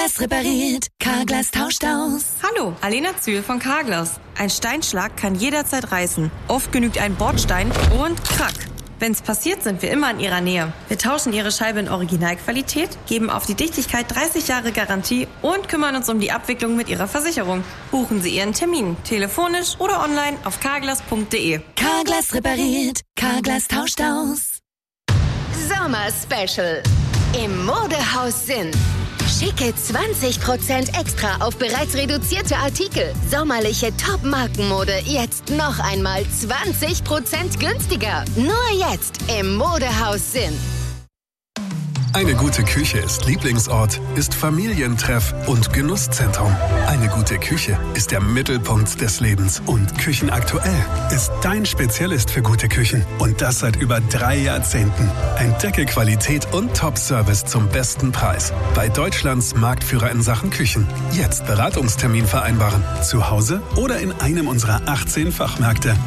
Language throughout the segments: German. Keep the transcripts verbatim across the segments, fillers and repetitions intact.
Carglass repariert, Carglass tauscht aus. Hallo, Alena Zühl von Carglass. Ein Steinschlag kann jederzeit reißen. Oft genügt ein Bordstein und krack. Wenn's passiert, sind wir immer in Ihrer Nähe. Wir tauschen Ihre Scheibe in Originalqualität, geben auf die Dichtigkeit dreißig Jahre Garantie und kümmern uns um die Abwicklung mit Ihrer Versicherung. Buchen Sie Ihren Termin, telefonisch oder online auf carglass punkt de. Carglass repariert, Carglass tauscht aus. Sommer Special im Modehaus Sinn. Schicke zwanzig Prozent extra auf bereits reduzierte Artikel. Sommerliche Top-Markenmode jetzt noch einmal zwanzig Prozent günstiger. Nur jetzt im Modehaus Sinn. Eine gute Küche ist Lieblingsort, ist Familientreff und Genusszentrum. Eine gute Küche ist der Mittelpunkt des Lebens. Und Küchenaktuell ist dein Spezialist für gute Küchen. Und das seit über drei Jahrzehnten. Entdecke Qualität und Top-Service zum besten Preis. Bei Deutschlands Marktführer in Sachen Küchen. Jetzt Beratungstermin vereinbaren. Zu Hause oder in einem unserer achtzehn Fachmärkte.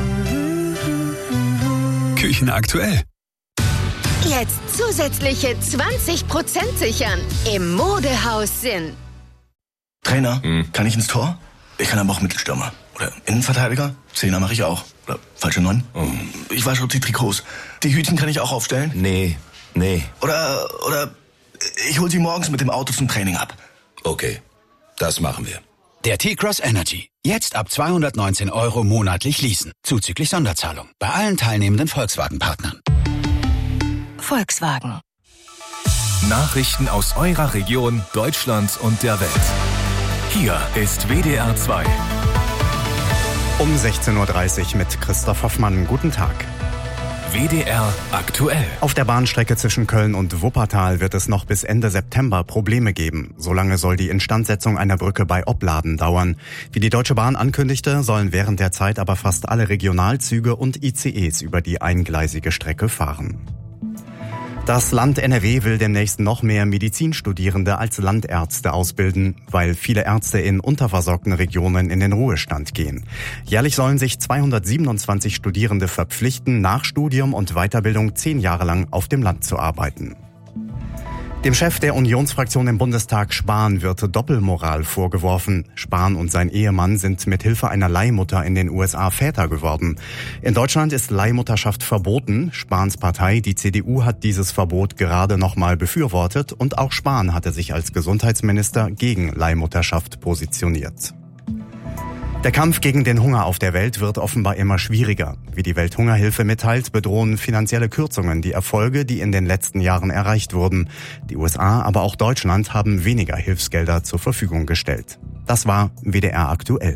Küchenaktuell. Jetzt zusätzliche zwanzig Prozent sichern im Modehaus Sinn. Trainer, hm. kann ich ins Tor? Ich kann aber auch Mittelstürmer. Oder Innenverteidiger? Zehner mache ich auch. Oder falsche Neun? Oh. Ich wasche auch die Trikots. Die Hütchen kann ich auch aufstellen? Nee, nee. Oder, oder ich hol sie morgens mit dem Auto zum Training ab. Okay, das machen wir. Der T-Cross Energy. Jetzt ab zweihundertneunzehn Euro monatlich leasen. Zuzüglich Sonderzahlung. Bei allen teilnehmenden Volkswagen-Partnern. Volkswagen. Nachrichten aus eurer Region, Deutschland und der Welt. Hier ist W D R zwei. Um sechzehn Uhr dreißig mit Christoph Hoffmann. Guten Tag. W D R aktuell. Auf der Bahnstrecke zwischen Köln und Wuppertal wird es noch bis Ende September Probleme geben. Solange soll die Instandsetzung einer Brücke bei Opladen dauern. Wie die Deutsche Bahn ankündigte, sollen während der Zeit aber fast alle Regionalzüge und I C Es über die eingleisige Strecke fahren. Das Land N R W will demnächst noch mehr Medizinstudierende als Landärzte ausbilden, weil viele Ärzte in unterversorgten Regionen in den Ruhestand gehen. Jährlich sollen sich zweihundertsiebenundzwanzig Studierende verpflichten, nach Studium und Weiterbildung zehn Jahre lang auf dem Land zu arbeiten. Dem Chef der Unionsfraktion im Bundestag, Spahn, wird Doppelmoral vorgeworfen. Spahn und sein Ehemann sind mit Hilfe einer Leihmutter in den U S A Väter geworden. In Deutschland ist Leihmutterschaft verboten. Spahns Partei, die C D U, hat dieses Verbot gerade nochmal befürwortet und auch Spahn hatte sich als Gesundheitsminister gegen Leihmutterschaft positioniert. Der Kampf gegen den Hunger auf der Welt wird offenbar immer schwieriger. Wie die Welthungerhilfe mitteilt, bedrohen finanzielle Kürzungen die Erfolge, die in den letzten Jahren erreicht wurden. Die U S A, aber auch Deutschland haben weniger Hilfsgelder zur Verfügung gestellt. Das war W D R aktuell.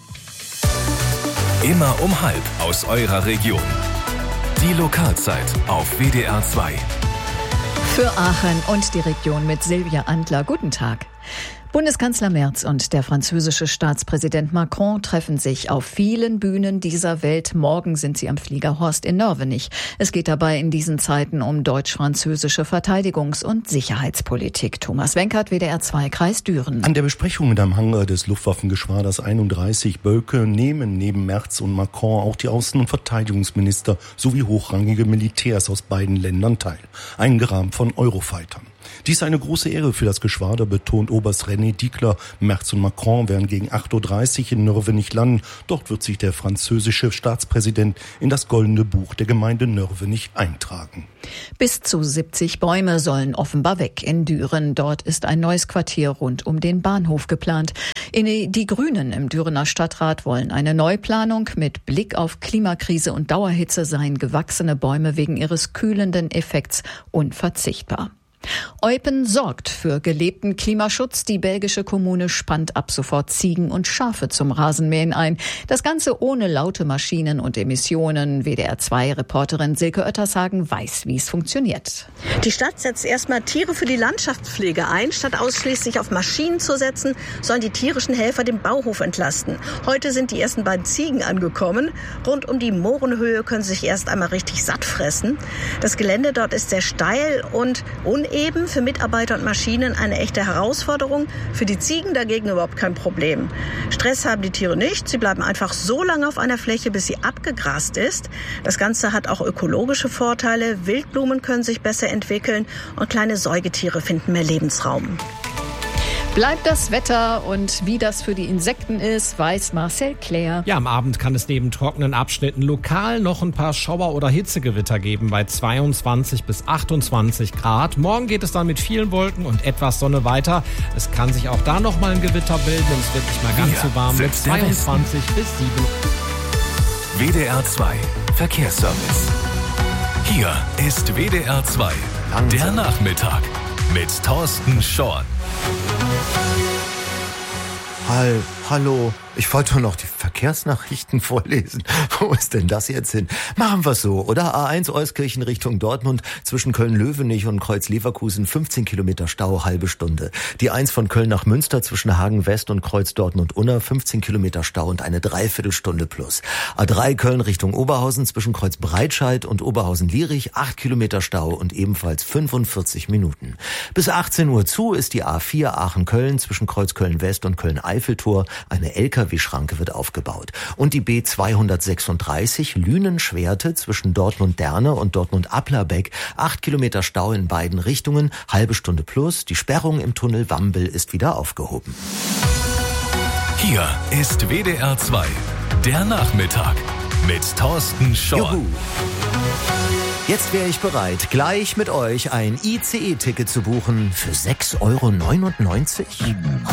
Immer um halb aus eurer Region. Die Lokalzeit auf W D R zwei. Für Aachen und die Region mit Silvia Antler. Guten Tag. Bundeskanzler Merz und der französische Staatspräsident Macron treffen sich auf vielen Bühnen dieser Welt. Morgen sind sie am Fliegerhorst in Nörvenich. Es geht dabei in diesen Zeiten um deutsch-französische Verteidigungs- und Sicherheitspolitik. Thomas Wenkert, W D R zwei, Kreis Düren. An der Besprechung mit am Hangar des Luftwaffengeschwaders einunddreißig Bölke nehmen neben Merz und Macron auch die Außen- und Verteidigungsminister sowie hochrangige Militärs aus beiden Ländern teil, eingerahmt von Eurofightern. Dies ist eine große Ehre für das Geschwader, betont Oberst René Diekler. Merz und Macron werden gegen acht Uhr dreißig in Nörvenich landen. Dort wird sich der französische Staatspräsident in das Goldene Buch der Gemeinde Nörvenich eintragen. Bis zu siebzig Bäume sollen offenbar weg in Düren. Dort ist ein neues Quartier rund um den Bahnhof geplant. Die Grünen im Dürener Stadtrat wollen eine Neuplanung mit Blick auf Klimakrise und Dauerhitze. Seien gewachsene Bäume wegen ihres kühlenden Effekts unverzichtbar. Eupen sorgt für gelebten Klimaschutz. Die belgische Kommune spannt ab sofort Ziegen und Schafe zum Rasenmähen ein. Das Ganze ohne laute Maschinen und Emissionen. W D R zwei Reporterin Silke Oettershagen weiß, wie es funktioniert. Die Stadt setzt erstmal Tiere für die Landschaftspflege ein. Statt ausschließlich auf Maschinen zu setzen, sollen die tierischen Helfer den Bauhof entlasten. Heute sind die ersten beiden Ziegen angekommen. Rund um die Mohrenhöhe können sie sich erst einmal richtig satt fressen. Das Gelände dort ist sehr steil und uneben. Für Mitarbeiter und Maschinen eine echte Herausforderung. Für die Ziegen dagegen überhaupt kein Problem. Stress haben die Tiere nicht. Sie bleiben einfach so lange auf einer Fläche, bis sie abgegrast ist. Das Ganze hat auch ökologische Vorteile. Wildblumen können sich besser entwickeln und kleine Säugetiere finden mehr Lebensraum. Bleibt das Wetter und wie das für die Insekten ist, weiß Marcel Claire. Ja, am Abend kann es neben trockenen Abschnitten lokal noch ein paar Schauer- oder Hitzegewitter geben bei zweiundzwanzig bis achtundzwanzig Grad. Morgen geht es dann mit vielen Wolken und etwas Sonne weiter. Es kann sich auch da noch mal ein Gewitter bilden und es wird nicht mal ganz so warm mit zweiundzwanzig bis sieben. W D R zwei Verkehrsservice. Hier ist W D R zwei, der Nachmittag mit Thorsten Schorn. Hall, hallo, ich wollte nur noch die Verkehrsnachrichten vorlesen. Wo ist denn das jetzt hin? Machen wir es so, oder? A eins Euskirchen Richtung Dortmund, zwischen Köln-Löwenich und Kreuz-Leverkusen fünfzehn Kilometer Stau, halbe Stunde. Die eins von Köln nach Münster zwischen Hagen-West und Kreuz Dortmund-Unna, fünfzehn Kilometer Stau und eine Dreiviertelstunde plus. A drei Köln Richtung Oberhausen zwischen Kreuz Breitscheid und Oberhausen-Lierich, acht Kilometer Stau und ebenfalls fünfundvierzig Minuten. Bis achtzehn Uhr zu ist die A vier Aachen-Köln zwischen Kreuz Köln-West und Köln-Eiffeltor. Eine L K W-Schranke wird aufgebaut. Und die B zweihundertsechsunddreißig Lünen-Schwerte zwischen Dortmund-Derne und Dortmund-Applerbeck. Acht Kilometer Stau in beiden Richtungen, halbe Stunde plus. Die Sperrung im Tunnel Wambel ist wieder aufgehoben. Hier ist W D R zwei, der Nachmittag mit Thorsten Schorn. Juhu. Jetzt wäre ich bereit, gleich mit euch ein I C E-Ticket zu buchen für sechs Euro neunundneunzig.